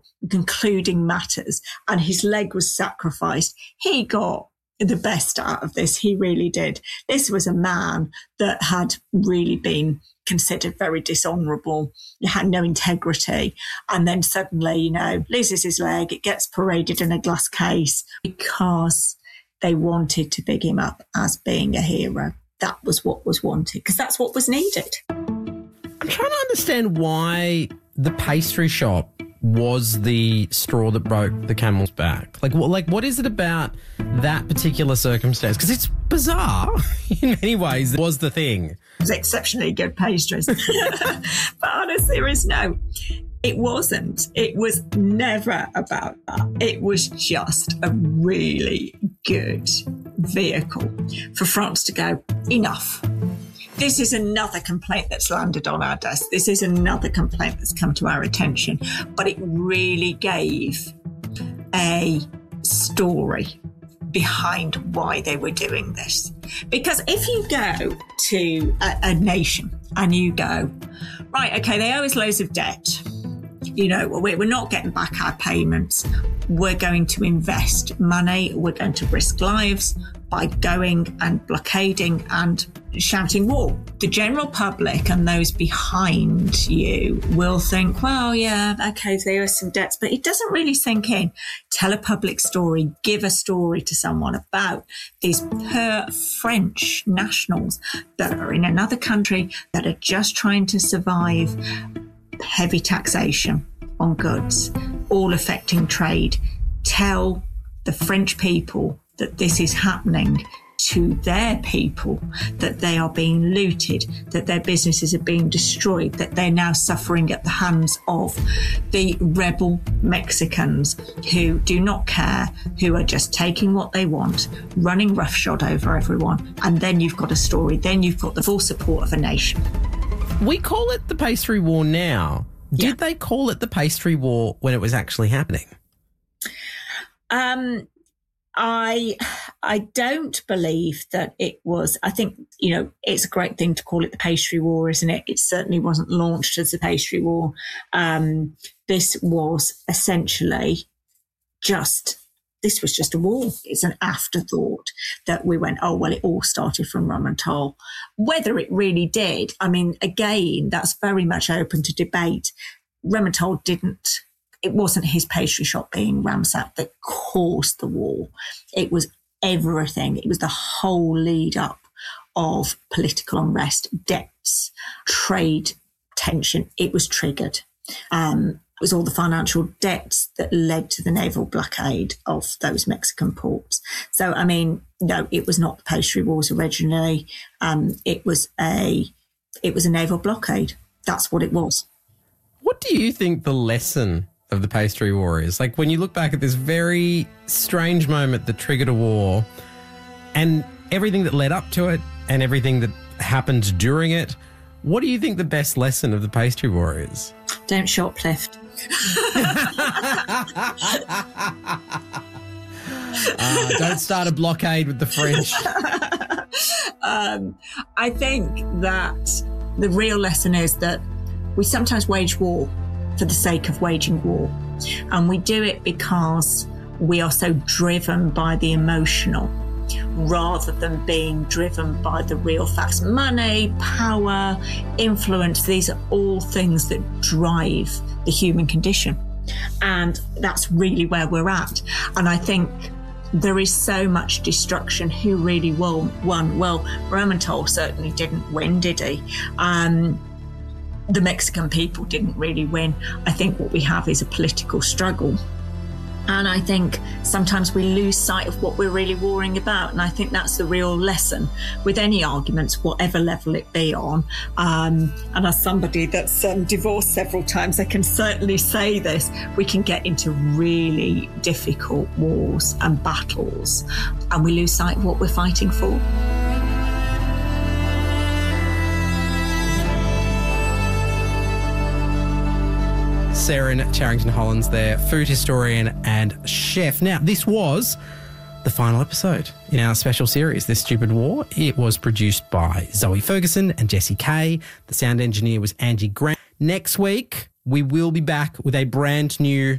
concluding matters, and his leg was sacrificed, he got the best out of this. He really did. This was a man that had really been considered very dishonourable, had no integrity, and then suddenly, loses his leg. It gets paraded in a glass case because they wanted to big him up as being a hero. That was what was wanted, because that's what was needed. I'm trying to understand why the pastry shop was the straw that broke the camel's back. What is it about that particular circumstance? Because it's bizarre in many ways. It was the thing. It was exceptionally good pastries. But on a serious note, it wasn't. It was never about that. It was just a really good vehicle for France to go, enough. This is another complaint that's landed on our desk. This is another complaint that's come to our attention. But it really gave a story behind why they were doing this. Because if you go to a nation and you go, right, okay, they owe us loads of debt. We're not getting back our payments. We're going to invest money. We're going to risk lives by going and blockading and shouting war. The general public and those behind you will think, well, yeah, okay, there are some debts, but it doesn't really sink in. Tell a public story, give a story to someone about these poor French nationals that are in another country that are just trying to survive. Heavy taxation on goods, all affecting trade. Tell the French people that this is happening to their people, that they are being looted, that their businesses are being destroyed, that they're now suffering at the hands of the rebel Mexicans who do not care, who are just taking what they want, running roughshod over everyone. And then you've got a story. Then you've got the full support of a nation. We call it the pastry war now. Did they call it the pastry war when it was actually happening? I don't believe that it was. I think, it's a great thing to call it the pastry war, isn't it? It certainly wasn't launched as the pastry war. This was essentially this was just a war. It's an afterthought that we went, oh, well, it all started from Ramental. Whether it really did, again, that's very much open to debate. Ramental didn't. It wasn't his pastry shop being ransacked that caused the war. It was everything. It was the whole lead up of political unrest, debts, trade tension. It was triggered. It was all the financial debts that led to the naval blockade of those Mexican ports. So, no, it was not the pastry wars originally. It was a naval blockade. That's what it was. What do you think the lesson of the pastry war is? When you look back at this very strange moment that triggered a war and everything that led up to it and everything that happened during it, what do you think the best lesson of the pastry war is? Don't shoplift. Don't start a blockade with the French. I think that the real lesson is that we sometimes wage war for the sake of waging war. And we do it because we are so driven by the emotional rather than being driven by the real facts. Money, power, influence, these are all things that drive the human condition. And that's really where we're at. And I think there is so much destruction. Who really won? Well, Ramental certainly didn't win, did he? The Mexican people didn't really win. I think what we have is a political struggle. And I think sometimes we lose sight of what we're really warring about. And I think that's the real lesson with any arguments, whatever level it be on. And as somebody that's divorced several times, I can certainly say this. We can get into really difficult wars and battles, and we lose sight of what we're fighting for. Sarah Charrington-Hollins there, food historian and chef. Now, this was the final episode in our special series, This Stupid War. It was produced by Zoe Ferguson and Jessie Kay. The sound engineer was Angie Grant. Next week, we will be back with a brand new